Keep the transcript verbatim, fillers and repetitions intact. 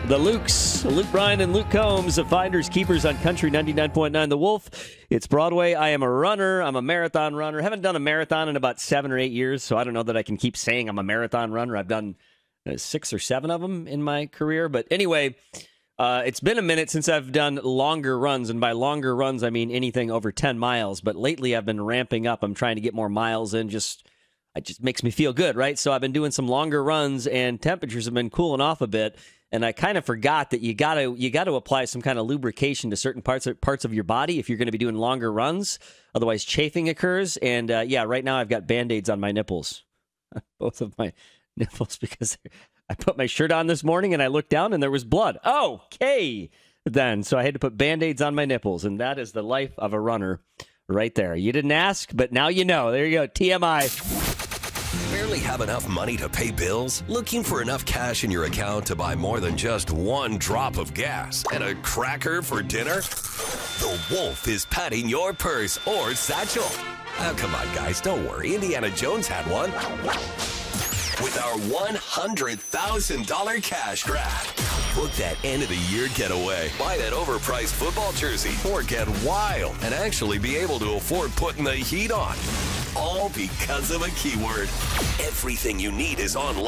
The Lukes, Luke Bryan and Luke Combs, the Finders Keepers on Country ninety-nine point nine The Wolf. It's Broadway. I am a runner. I'm a marathon runner. Haven't done a marathon in about seven or eight years, so I don't know that I can keep saying I'm a marathon runner. I've done uh, six or seven of them in my career. But anyway, uh, it's been a minute since I've done longer runs, and by longer runs, I mean anything over ten miles. But lately, I've been ramping up. I'm trying to get more miles in. Just it just makes me feel good, right? So I've been doing some longer runs, and temperatures have been cooling off a bit. And I kind of forgot that you gotta you gotta apply some kind of lubrication to certain parts of, parts of your body if you're going to be doing longer runs. Otherwise, chafing occurs. And uh, yeah, right now I've got Band-Aids on my nipples, both of my nipples, because I put my shirt on this morning and I looked down and there was blood. Okay, then so I had to put Band-Aids on my nipples, and that is the life of a runner, right there. You didn't ask, but now you know. There you go. T M I. Barely have enough money to pay bills? Looking for enough cash in your account to buy more than just one drop of gas and a cracker for dinner? The Wolf is patting your purse or satchel. Oh, come on, guys, don't worry. Indiana Jones had one. With our one hundred thousand dollars cash grab. Book that end-of-the-year getaway. Buy that overpriced football jersey or get wild and actually be able to afford putting the heat on. All because of a keyword. Everything you need is online.